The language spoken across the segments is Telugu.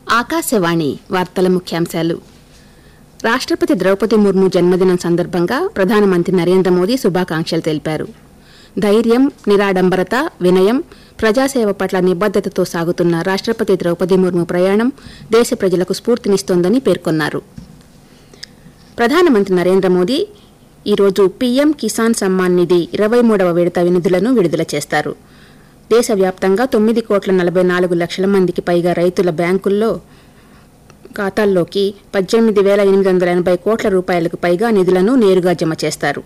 ఆకాశవాణి వార్తల ముఖ్యాంశాలు. రాష్ట్రపతి ద్రౌపది ముర్ము జన్మదినం సందర్భంగా ప్రధానమంత్రి నరేంద్ర మోదీ శుభాకాంక్షలు తెలిపారు. ధైర్యం, నిరాడంబరత, వినయం, ప్రజాసేవ పట్ల నిబద్దతతో సాగుతున్న రాష్ట్రపతి ద్రౌపది ముర్ము ప్రయాణం దేశ ప్రజలకు స్ఫూర్తినిస్తోందని పేర్కొన్నారు. ప్రధానమంత్రి నరేంద్ర మోదీ ఈరోజు పీఎం కిసాన్ సమ్మాన్ నిధి 23వ విడత నిధులను విడుదల చేస్తారు. దేశవ్యాప్తంగా 9,44,00,000 మందికి పైగా రైతుల బ్యాంకుల్లో ఖాతాల్లోకి 18,880 కోట్ల రూపాయలకు పైగా నిధులను నేరుగా జమ చేస్తారు.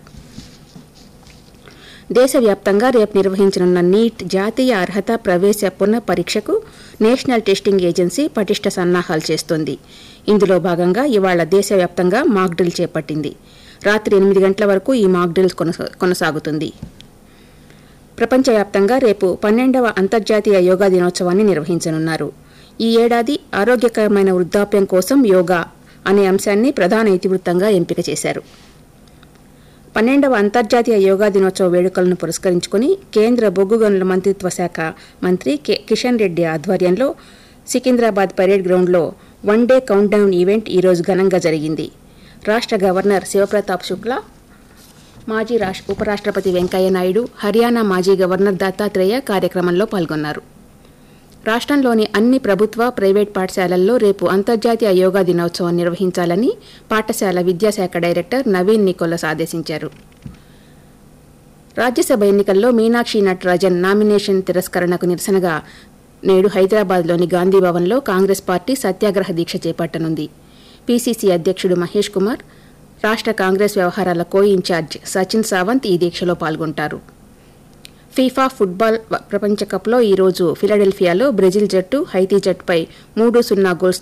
దేశవ్యాప్తంగా రేపు నిర్వహించనున్న నీట్ జాతీయ అర్హత ప్రవేశ పునః పరీక్షకు నేషనల్ టెస్టింగ్ ఏజెన్సీ పటిష్ట సన్నాహాలు చేస్తోంది. ఇందులో భాగంగా ఇవాళ దేశవ్యాప్తంగా మాక్ డ్రిల్ చేపట్టింది. రాత్రి 8 గంటల వరకు ఈ మాక్ డ్రిల్ కొనసాగుతుంది. ప్రపంచవ్యాప్తంగా రేపు 12వ అంతర్జాతీయ యోగా దినోత్సవాన్ని నిర్వహించనున్నారు. ఈ ఏడాది ఆరోగ్యకరమైన వృద్ధాప్యం కోసం యోగా అనే అంశాన్ని ప్రధాన ఇతివృత్తంగా ఎంపిక చేశారు. 12వ అంతర్జాతీయ యోగా దినోత్సవ వేడుకలను పురస్కరించుకుని కేంద్ర బొగ్గు గనుల మంత్రిత్వ శాఖ మంత్రి కిషన్ రెడ్డి ఆధ్వర్యంలో సికింద్రాబాద్ పరేడ్ గ్రౌండ్లో 1 డే కౌంట్డౌన్ ఈవెంట్ ఈరోజు ఘనంగా జరిగింది. రాష్ట్ర గవర్నర్ శివప్రతాప్ శుక్లా, మాజీ ఉపరాష్ట్రపతి వెంకయ్యనాయుడు, హర్యానా మాజీ గవర్నర్ దత్తాత్రేయ కార్యక్రమంలో పాల్గొన్నారు. రాష్ట్రంలోని అన్ని ప్రభుత్వ, ప్రైవేట్ పాఠశాలల్లో రేపు అంతర్జాతీయ యోగా దినోత్సవం నిర్వహించాలని పాఠశాల విద్యాశాఖ డైరెక్టర్ నవీన్ నికోలస్ ఆదేశించారు. రాజ్యసభ ఎన్నికల్లో మీనాక్షి నటరాజన్ నామినేషన్ తిరస్కరణకు నిరసనగా నేడు హైదరాబాద్లోని గాంధీభవన్లో కాంగ్రెస్ పార్టీ సత్యాగ్రహ దీక్ష చేపట్టనుంది. పీసీసీ అధ్యక్షుడు మహేష్ కుమార్, రాష్ట్ర కాంగ్రెస్ వ్యవహారాల కో ఇన్ఛార్జ్ సచిన్ సావంత్ ఈ దీక్షలో పాల్గొంటారు. ఫీఫా ఫుట్బాల్ ప్రపంచ కప్లో ఈరోజు ఫిలడెల్ఫియాలో బ్రెజిల్ జట్టు హైతీ జట్టుపై 3-0 గోల్స్